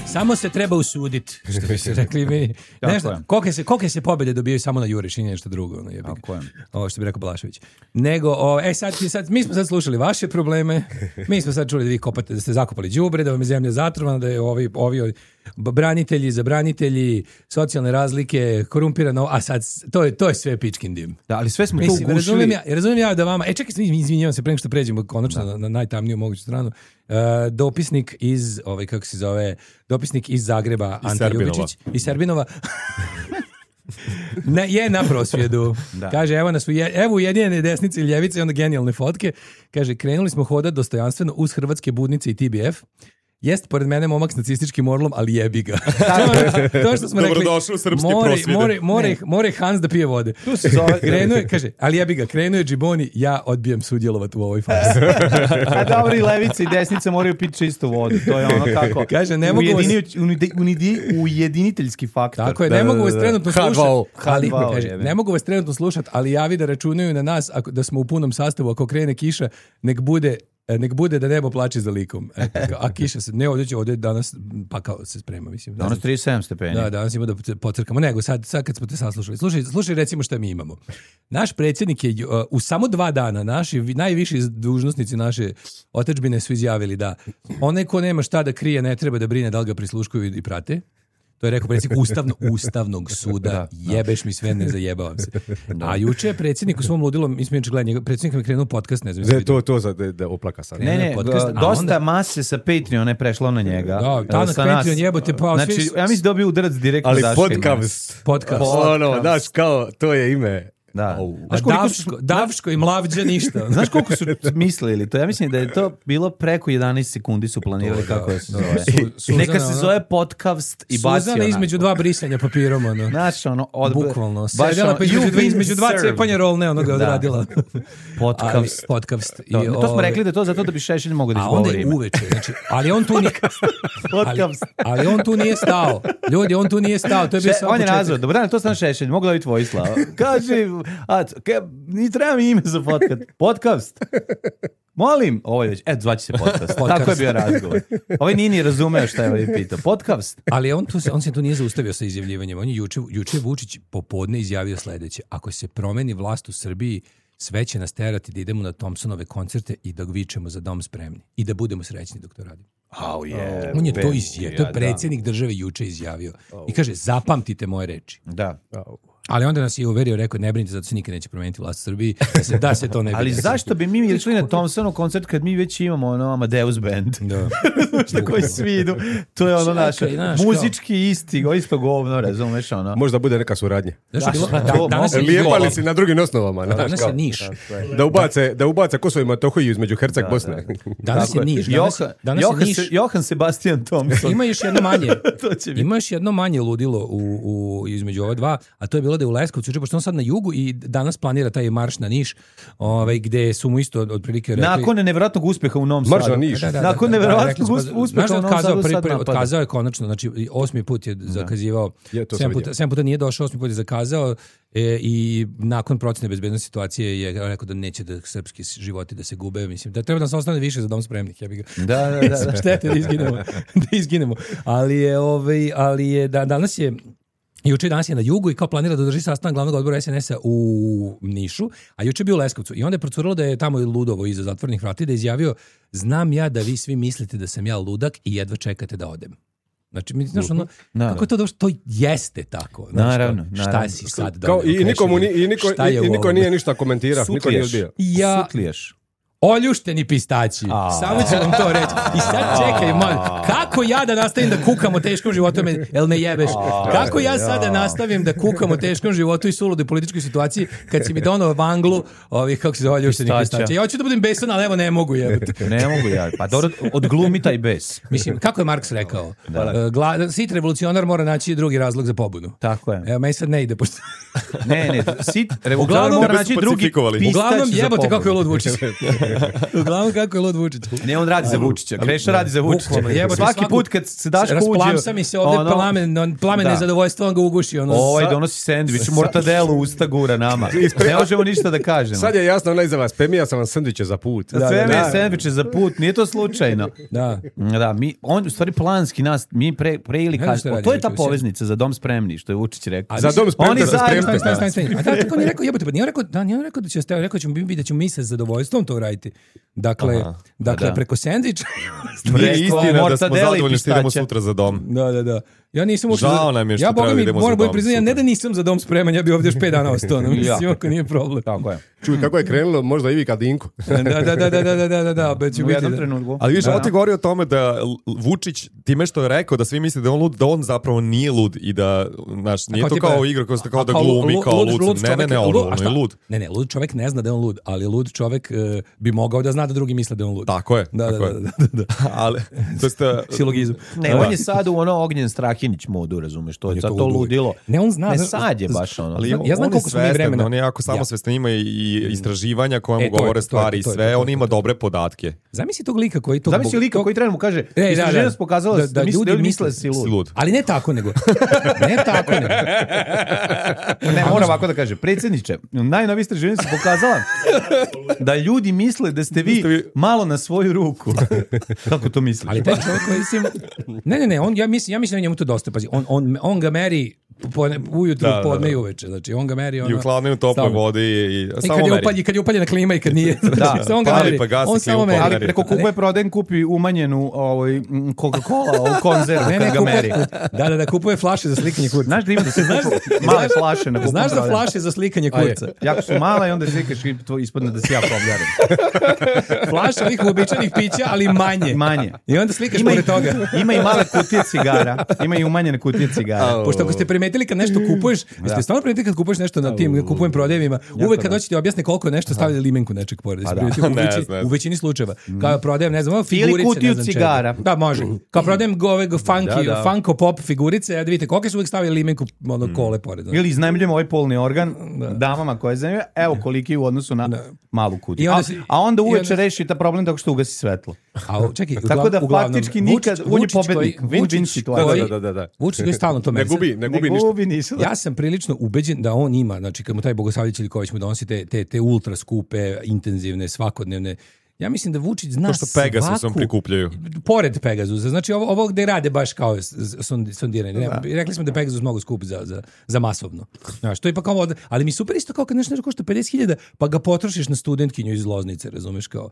Samo se treba usuditi, što bi se rekli mi. Nešto, kolike se pobjede dobijaju samo na juriš i nešto drugo. Ovo što bi rekao Balašević. Nego, mi smo sad slušali vaše probleme, mi smo sad čuli da vi kopate, da ste zakopali đubre, da vam je zemlja zatrovana, da je ovi branitelji, zabranitelji, socijalne razlike, korumpirano, a sad to je sve pičkin dim. Da, ali sve smo to ugušili. Razumijem ja da vama, čekaj, izvinjavam se pre nego što pređemo konačno na najtamniju moguću stranu. Dopisnik iz dopisnik iz Zagreba, Ante Ljubičić iz Serbinova je na prosvjedu. Kaže, evo ujedinjene desnice i ljevice i onda genijalne fotke. Kaže, krenuli smo hodat dostojanstveno uz hrvatske budnice i TBF. Jest pored mene momak s nacističkim orlom, ali jebi ga. To što smo rekli. Dobrodošli u srpske prosvjede. More Hans da pije vode. Tu se zove. Kaže, ali jebi ga, krenuo je Džiboni, ja odbijem sudjelovati u ovoj fazi. A dobri levice i desnice moraju piti čistu vodu. To je ono kako. Kaže, ne mogu ujediniteljski faktor. Tako je, ne mogu vas trenutno slušati. Ne mogu vas trenutno slušati, ali javi da računaju na nas da smo u punom sastavu, ako krene kiša, nek bude da nebo plače za likom. A kiša se, ne ovdje danas pakao se sprema, mislim. Danas 37 stepeni. Da, danas ima da pocrkamo. Nego, sad kad smo te saslušali. Slušaj recimo šta mi imamo. Naš predsjednik je u samo 2 dana, naši najviši dužnosnici naše otadžbine su izjavili da onaj ko nema šta da krije ne treba da brine da li ga prisluškuju i prate. To je rekao predsjednik Ustavnog suda, jebeš mi sve, ne zajebavam se. A juče predsjednik u svom ludilu, mi smo juče gledali, predsjednik mi je krenuo podcast, ne znam. To za da oplaka sad. Ne, dosta mase sa Patreon je prešlo na njega. Da, tanak Patreon jebote pa... Znači, ja mislim dobio udarac direktno ali Daške. Podcast. Ono, znaš, kao, to je ime... Da. Davško i Mlavđa ništa. Znaš koliko su mislili to? Ja mislim da je to bilo preko 11 sekundi su planirali kako se zove. Neka se zove podcast i bacio. Suzana između 2 brisanja papirom. Znaš, bukvalno. Sedela pa između 2 cepanja rolne onoga odradila. Podcast. To smo rekli da je to zato da bi Šešelj mogao da izgovori. A onda je uveče. Ali on tu nije... Ali on tu nije stao. Ljudi, on tu nije stao. On je nazvao. Dobro, to sam Šešelj. Mogu da biti Vojislav. Kaži... ni treba mi ime za podcast. Molim. Ovo je već, zvaće se podcast. Tako je bio razgovor. Ovaj nije ni razumeo šta je ovaj pitao. Podcast. Ali on se tu nije zaustavio sa izjavljivanjem. On je juče Vučić popodne izjavio sledeće. Ako se promeni vlast u Srbiji, sve će nas terati da idemo na Thompsonove koncerte i da vičemo za dom spremni. I da budemo srećni dok to radimo. On je to izjavio. To je predsjednik države juče izjavio. I kaže, zapamtite moje reči. Da. Ali onda nas je uverio, rekao, ne brinite, zato se nikad neće promijeniti vlast u Srbiji, da se to ne bi... Ali zašto bi mi išli na Thompsonov koncert kad mi već imamo Amadeus band? Da. Na koji svi idu. To je ono naše muzički isto govno, razumeš ono. Možda bude neka suradnja. Lijepali si na drugim osnovama. Danas je Niš. Da ubace Kosovo i Metohiju između Herceg Bosne. Danas je Niš. Johan Sebastian Thompson. Ima još jedno manje ludilo između ova dva, a to je bilo da je u Leskovcu, pošto on sad na jugu i danas planira taj marš na Niš, gde su mu isto otprilike rekli... Nakon nevjerojatnog uspjeha u Novom Sadu. Marš na Niš. Nakon nevjerojatnog uspjeha u Novom Sadu sad napada. Otkazao je konačno, znači 8. put je zakazivao, 7 puta nije došao, 8. put je zakazao i nakon procjene bezbednosti situacije je rekao da neće da srpski životi da se gube, mislim, da treba da se ostane više za dom spremnih, ja bih ga... Da. Štete da izginemo. Ali je danas je juče danas je na jugu i kao planira da drži sastanak glavnog odbora SNS-a u Nišu, a juče je bio u Leskovcu. I onda je procuralo da je tamo ludovo iza zatvornih vrata i da je izjavio, znam ja da vi svi mislite da sam ja ludak i jedva čekate da odem. Znači, mi znaš ono, kako je to došlo? To jeste tako. Znači, naravno. Šta si sad donio? I niko nije ništa komentirao. Niko nije odbio. Sutliješ. Oljušteni pistaći. Samo ću vam to reći. I sad čekaj, kako ja da nastavim da kukam o teškom životu, jel me jebeš? Kako ja sad da nastavim da kukam o teškom životu i suludoj političkoj situaciji kad si mi donao vanglu kako se zove oljušteni pistaći? Ja hoću da budem besan, ali evo ne mogu jebati. Ne mogu ja. Pa dobro, odglumi taj bes. Mislim, kako je Marks rekao? Sit revolucionar mora naći drugi razlog za pobunu. Tako je. Evo, meni sad ne ide. Ne, sit revolucionar mora naći drugi pistač za pobunu. Uglavnom jebote kako je lud Vučić. Uglavnom kako je lud Vučić. Ne, on radi za Vučića. Kreša radi za Vučića. Svaki put kad se daš kuđe... Rasplamsa mi se ovdje plamen nezadovoljstva, on ga uguši. Donosi sendvič, mortadelu usta gura nama. Ne možemo ništa da kažemo. Sad je jasno onaj za vas. Premija sam vam sendviče za put. Sve mi je sendviče za put, nije to slučajno. Da, on u stvari planski nas, mi pre ili kasnije. To je ta poveznica za dom spremni, što je Vučić rekao. Za dom spremni. Stani. A tako on je rekao, jebote, nije rekao da će ste, rekao da ćemo mi sa zadovoljstvom to raditi. Dakle, preko sendviča. Nije istina da smo zadovoljni što idemo sutra za dom. Da. Ja nisam ušao. Žao nam je što treba da idemo za dom. Priznati, ne da nisam za dom spreman, ja bi ovdje još 5 dana ostao. Mislim, ako nije problem. Tako je. Čuj, kako je krenulo, možda Ivi Kadinko. Da, u jednom trenutku. Ali viš, ovo ti govori o tome da Vučić, time što je rekao da svi misle da je on lud, da on zapravo nije lud i da, znaš, nije to kao igra koja ste kao da glumi kao lud. Ne, on je lud. Ne, lud čovjek ne zna da je on lud, ali lud čovjek bi mogao da zna da drugi misle da je on lud. Tako je. Da. Ali, to je silogizam. Ne, on je sad u Ognjen Strahinić modu, razumeš, to je sad to ludilo. Ne, on zna. Ne, sad je baš ono. Ali ja znam koliko smo mi vremena. On je jako samosvestan, ima i istraživanja koje mu govore stvari i sve, on ima dobre podatke. Zamisli tog lika koji to... Zamisli lika koji trenutno kaže, istraživanje se pokazalo da ljudi misle da si lud. Ali ne tako nego. Ne, mora ovako da kaže, predsjedniče, najnovije istraživanje se pokazala da ljudi misle da ste vi malo na svoju ruku. Kako to misliš? Ali taj čovjek koji si... Ne, ja mislim da njemu to dosta. Pazi, on ga meri ujutru, podne i uveče. Znači, on ga meri... I u hladnoj u toploj vodi i samo meri. Kad je upaljena klima i kad nije. Da, on ga meri. On samo meri. Ali preko Kupe prodajem kupi umanjenu Coca-Cola u konzervu kad ga meri. Da, kupuje flaše za slikanje kurca. Znaš da ima da se male flaše na Kupu. Znaš da flaše za slikanje kurca? Jako su mala i onda slikaš i to ispadne da si ja probljarim. Flaše ovih uobičajenih pića, ali manje. I onda slikaš pored toga. Ima i male kutije cigara. Ima i umanjene kutije cigara. Pošto ako ste primetili kad nešto kupuješ, jeste stvarno primetili kad kupuješ nešto na tim kupujem prodajevima, uvek kad doći ti objasne koliko je nešto stavili limenku nečeg pored. U većini slučajeva. Kao prodajem, ne znam, figurice, ili kutiju cigara. Da, može. Kao prodajem funko pop figurice, da vidite koliko su uvek stavili limenku kole pored. Ili iznajmljujemo ovaj polni organ damama koje zanimaju, evo koliki u odnosu na malu kutiju. A onda uveče reši ta problem tako što ugasi svetlo. Tako da faktički nikad on je pobednik. Win-win situacija. Vučić koji stalno to meri. Ne gubi ništa. Ja sam prilično ubeđen da on ima, znači kad mu taj Bogosavljević Iliković mu donosi te ultra skupe, intenzivne, svakodnevne. Ja mislim da Vučić zna svaku... To što Pegasusom prikupljaju. Pored Pegasusa. Znači ovo gde rade baš kao sondiranje. Rekli smo da je Pegasus mnogo skup za masovno. Znaš, to je ipak ovo... Ali mi super isto kao kad nešto košta 50.000 pa ga potrošiš na studentkinju iz Loznice, razumeš kao...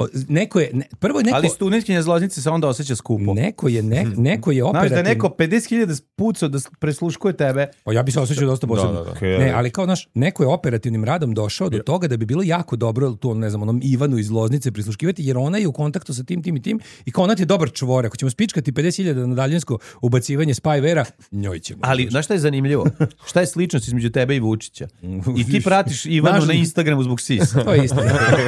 Ali studentkinja iz Loznice se onda osjeća skupo. Neko je operativno... Znaš da je neko 50.000 spucao da presluškuje tebe. Ja bi se osjećao dosta posebno. Ne, ali kao, znaš, neko je operativnim radom došao do toga da bi bilo jako dobro tu, ne znam, onom Ivanu iz Loznice prisluškivati, jer ona je u kontaktu sa tim i tim i kao ona ti je dobar čvor. Ako ćemo spičkati 50.000 na daljinsko ubacivanje spyware-a, njoj ćemo. Ali, znaš šta je zanimljivo? Šta je sličnost između tebe i Vučića? I ti pratiš Ivanu na Instagramu zbog sisa. To je istina.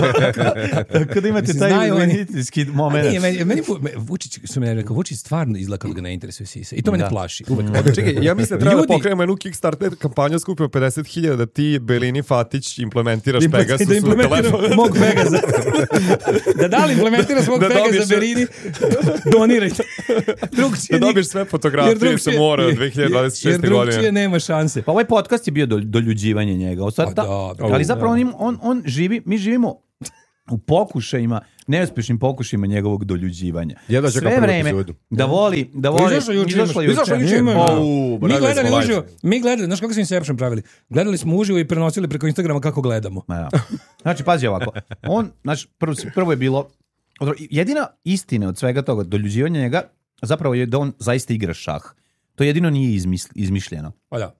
Kada imate taj uvenitijski moment. Vučić, su mi rekao, Vučić stvarno izgleda kad ga ne interesuje sisa. I to me ne plaši. Čekaj, ja mislim da treba da pokrenemo jednu Kickstarter kampanju, skupimo 50.000 da ti, Belini Fatić, implementiraš Pegasus da implementiramo mog Pegasa. Da li implementira svog Pegasa Belini, donirajte. Da dobiješ sve fotografije se mora od 2026. godine. Jer drugčije nema šanse. Pa ovaj podcast je bio doljuđivanje njega. Ali zapravo on živi, mi živimo u pokušajima, neuspješnim pokušajima njegovog doljuđivanja. Sve vreme da voli... Izašla juče. Mi gledali, znaš kako smo Inception pravili? Gledali smo uživo i prenosili preko Instagrama kako gledamo. Znači, pazi ovako. Prvo je bilo... Jedina istina od svega toga, doljuđivanja njega, zapravo je da on zaista igra šah. To jedino nije izmišljeno. Pa da.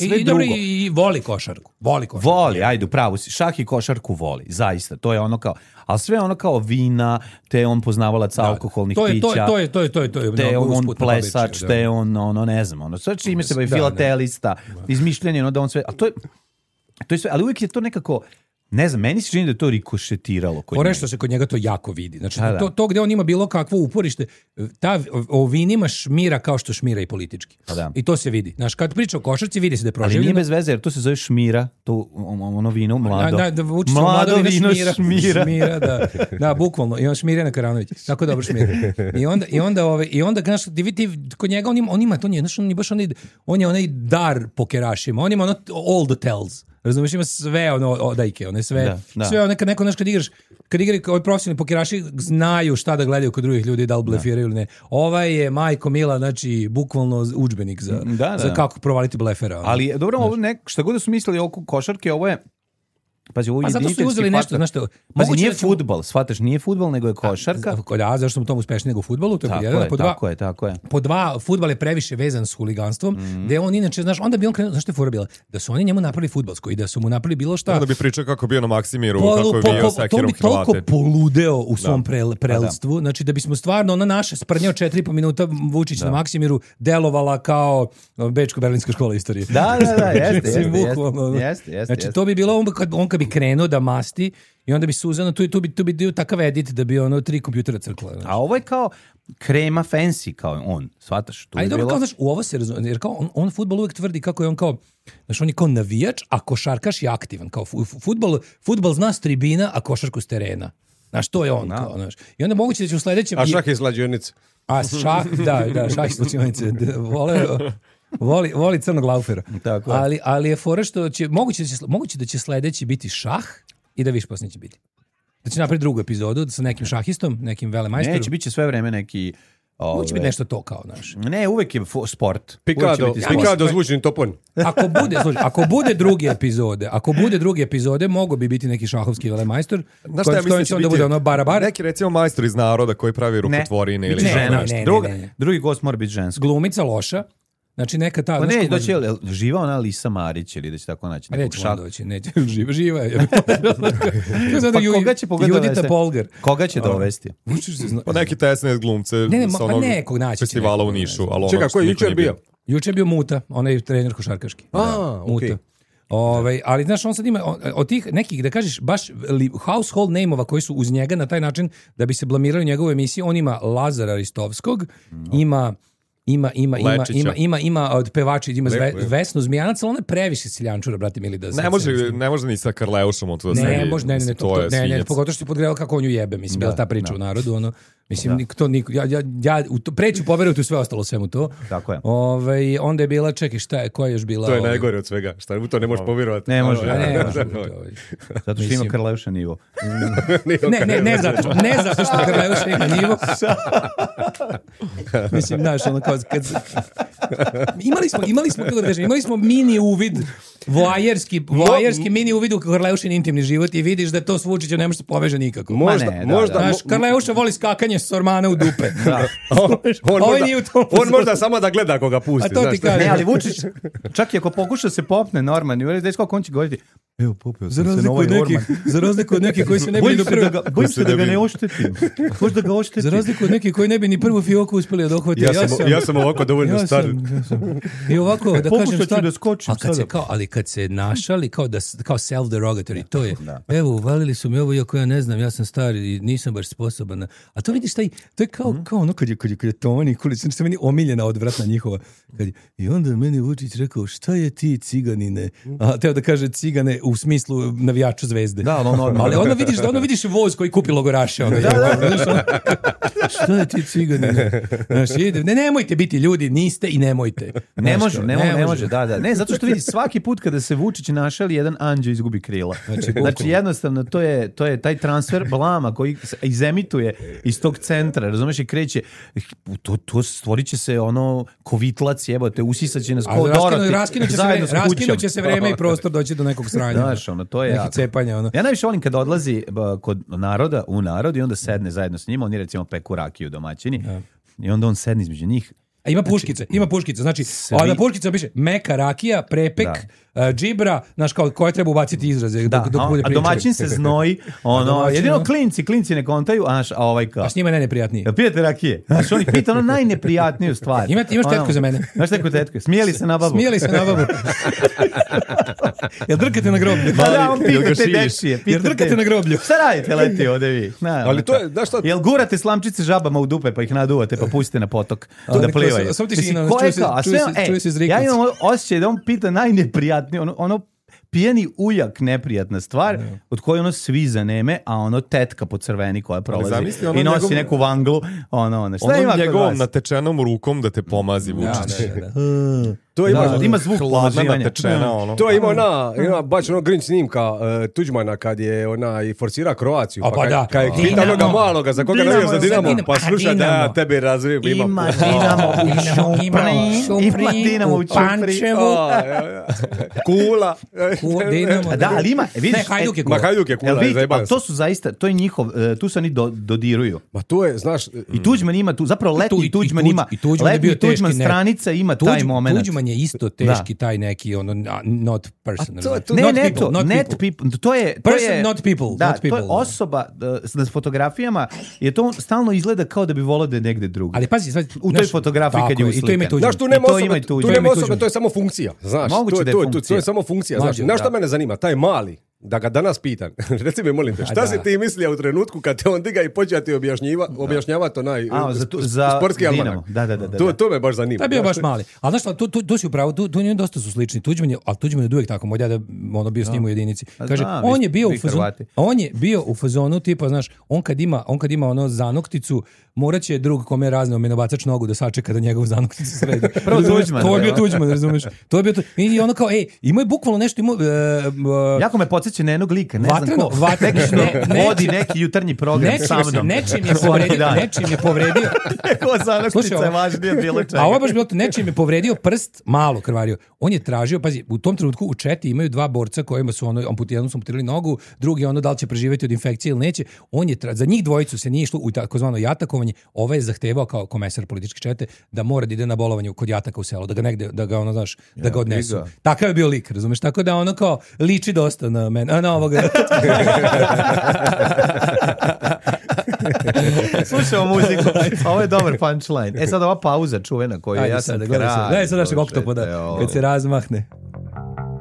I voli košarku. Voli, ajde, pravo si. Šah i košarku voli, zaista. To je ono kao, ali sve ono kao vina, te on poznavalac alkoholnih pića. To je. Te on plesač, te on, ne znam, sve čime se bavi filatelista, izmišljanje, da on sve, a to je sve, ali uvijek je to nekako Ne znam, meni se čini da je to rikošetiralo kod njega. Što se kod njega to jako vidi. Znači, to gde on ima bilo kakvo uporište, Ovinima šmira kao što šmira i politički. I to se vidi. Znaš, kad priča o košarci, vidi se da je proživljeno. Ali nije bez veze, jer to se zove šmira, to ono vino mlado. Mlado vino šmira. Da, bukvalno. I on Šmirjana Karanović. Tako dobro šmira. I onda znaš, kod njega on ima to nije, znaš, on je onaj dar pokerašima. On ima ono all the tells. Razumiješ, ima sve odajke, one sve one kad neko, kad igraju ovi profesionalni pokeraši znaju šta da gledaju kod drugih ljudi, da li blefiraju ili ne. Ovaj je majko mila, znači bukvalno udžbenik za kako provaliti blefera. Ali dobro, šta god da su mislili oko košarke, ovo je zato su uzeli nešto, znaš što... nije fudbal, shvataš, nije fudbal, nego je košarka. Zašto sam u tom uspešniji nego u fudbalu, to je tako je. Po dva, fudbal je previše vezan s huliganstvom, gde on inače, znaš, onda bi on krenuo, znaš što je fora bila? Da su oni njemu napravili fudbalsko i da su mu napravili bilo šta... Onda bi pričao kako bio na Maksimiru, kako je bio sekirom Hrvate. To bi toliko poludeo u svom prelstvu, znači da bismo stvarno, ona naša sprnja od 4,5 minuta Vučić na Maksimiru delovala kao Bečko-Berlinska škola istorije. Da, jeste. Znači, to bi bilo on kad bi krenuo da masti i onda bi Suzano, tu bi dio takav edit da bi 3 kompjutera crkla. Znači. A ovo je kao krema fancy, kao on, shvataš? Ali dobro, kao, znaš, u ovo se razumije, jer kao on fudbal uvijek tvrdi kako je on kao, znaš, on je kao navijač, a košarkaš je aktivan. Kao fudbal zna s tribina, a košarku s terena. Znaš, to je on. Kao, znaš. I onda moguće da će u sledećem... A šah je slađionice. Šah je slađionice. Voli crnog laufera. Ali je fora što će, moguće da će sledeći biti šah i da više posle neće biti. Da će napraviti drugu epizodu sa nekim šahistom, nekim velemajstorom. Neće, bit će sve vreme neki... Moće biti nešto to kao, znaš. Ne, uvek je sport. Pikado zvučni topon. Ako bude druge epizode, mogo bi biti neki šahovski velemajstor. Znaš šta ja mislim će biti? Neki recimo majstor iz naroda koji pravi rukotvorine ili žena. Drugi gost mora biti ženski. Glumica loša. Znači neka ta... doći živa ona Lisa Marić ili da će tako naći nekog šaka. Neće, živa je. Koga će Judita Polgar. Koga će dovesti? Pa neki TSNS glumce sa onog festivala u Nišu. Čekaj, ko je jučer bio? Jučer je bio Muta, onaj je trener košarkaški. Muta. Ali znaš, on sad ima od tih nekih, da kažeš, baš household name-ova koji su uz njega na taj način da bi se blamirali njegovu emisiju, on ima Lazara Ristovskog, ima od pevača, ima Vesnu Zmijanac, ali ona je previše siljančura, brate mili, da se... Ne može ni sa Karleušom on to da se... Ne, pogotovo što je podgledao kako on ju jebe, mislim, bila ta priča u narodu, ono, mislim, ja preću poverujem u sve ostalo svemu to. Tako je. Onda je bila, čekaj, koja je još bila... To je najgore od svega, šta u to ne možeš povjerovati. Ne može. Zato što ima Karleuša nivo. Ne zato što Karleuša ima nivo. Mislim, znaš, ono kao... Imali smo mini uvid, voajerski mini uvid u Karleušin intimni život i vidiš da to s Vučićem ne može se poveže nikako. Možda. Karleuša voli skakanje s ormana u dupe. On možda samo da gleda koga pusti. Ne, ali Vučić, čak i ako pokuša se popne Norman, i znaš kako on će govoriti, evo, popeo sam se na ovaj Norman. Za razliku od nekih koji se ne bi ni prvo... Bojim se da ga ne oštetim. Možda ga oštetim. Za razliku od nekih koji ne bi ni prvu fioku uspeli da dohvati. Ja sam ovako dovoljno star. I ovako, da kažem star. Da skočim sada. Ali kad se našali, kao self-derogatory, to je, evo, uvalili su mi ovo, iako ja ne znam, ja sam star i nisam baš sposoban. A to vidiš, to je kao ono kad je Toni Kulić, što je meni omiljena odvratna njihova. I onda meni Vučić rekao, šta je ti ciganine? A teo da kaže cigane u smislu navijača Zvezde. Da, ali onda vidiš voz koji kupi logoraše. Šta je ti ciganine? Nemojte biti ljudi, niste i nemojte. Ne može, da. Ne, zato što vidi, svaki put kada se Vučić našali, jedan anđeo izgubi krila. Znači jednostavno, to je taj transfer blama koji se izemituje iz tog centra, razumeš, i kreće, to stvorit će se ono kovitlac, jebote, usisat će nas ko Doroti. Raskinut će se vreme i prostor doći do nekog sranja. Znaš, to je jako. Cepanja, Ja najviše volim kada odlazi kod naroda, u narod i onda sedne zajedno s njima, oni recimo peku rakiju domaćini i onda on sedne između njih A ima puškice, znači na puškica piše meka rakija, prepek, džibra, znaš kao koje treba ubaciti izraze dok bude priča. A domaćin se znoji, jedino klinci ne kontaju, a ovaj kao. A s njima je najneprijatnije. Jel pijete rakije? Znaš, oni pita najneprijatniju stvar. Imaš tetku za mene. Znaš teku tetku? Smijeli se na babu. Jel drkate na groblju? Pa da, on pita te dečije. Jel drkate na groblju? Šta radite leti ovde vi? Ali to je, znaš šta? Jel gurate slamčice žabama u dupe pa ih naduvate pa pustite na potok da plivaju? Ja imam osjećaj da on pita najneprijatnije, ono pijeni ujak neprijatna stvar od koje ono svi zaneme, a ono tetka po crveni koja prolazi i nosi neku vanglu. Ono njegovom natečenom rukom da te pomazi Vučić. To ima zvuk pomazivanja. To je ima baš ono grinč snimka Tuđmana kad je i forsira Kroaciju. Kad je pita onoga maloga za koga navio za Dinamo, pa sluša da ja tebi razvijem. Ima Dinamo u Šupri. Ima Dinamo u Šupri. Kula. Da, ali ima, vidiš. Hajduk je kula. A to su zaista, to je njihov, tu se oni dodiruju. Ma to je, znaš. I Tuđman ima tu, zapravo letni Tuđman ima. Letni Tuđman stranica ima taj moment. Tuđman je isto teški taj neki not person. Net people. To je person, not people. Da, to je osoba na fotografijama, je to stalno izgleda kao da bi volao da je negde drugo. Ali pazi, u toj fotografiji kad je uslikan. Znaš, tu nema osoba, to je samo funkcija. Znaš, to je samo funkcija. Znaš šta mene zanima? Taj mali, da ga danas pitan, reci mi molim te, šta si ti mislio u trenutku kad te on diga i počeo ti objašnjavati sportski almanak? To me baš zanima. To je bio baš mali. Ali znaš, tu si upravo, tu dosta su slični. Tuđman je uvijek tako, moj djada bio s njim u jedinici. Kaže, on je bio u fazonu tipa, znaš, on kad ima ono zanokticu, morat će drug kome je razneo menobacač nogu da sačeka da njegov zanokticu sredi. To je bio Tuđman, razumeš? I ono kao, imao je bukvalno nešto, jako me podsjeća na jednog lika, ne znam ko. Vodi neki jutarnji program sa mnom. Nečim je povredio. Ko zanoktica je važnije bilo čega. A ovo je baš bilo to, nečim je povredio prst, malo krvario. On je tražio, pazi, u tom trenutku u Četi imaju dva borca kojima su jednom su amputirali nogu, drugi da li će preživjeti od infekcije ili neće. On je za njih dvojicu se nije išlo u takozvano jatakovanje. Ovaj je zahtevao kao komesar političke Čete da mora da ide na bolovanje kod jataka u selo, da ga negde, da ga znaš, da ga odnesu. Takav je bio lik, razumeš? Tako da ono kao liči dosta na mene, na ovoga. Slušamo muziku. Ovo je dobar punchline. Sad ova pauza čuvena koju ja sam kraj. Daj sad našeg oktopoda, kad se razmahne.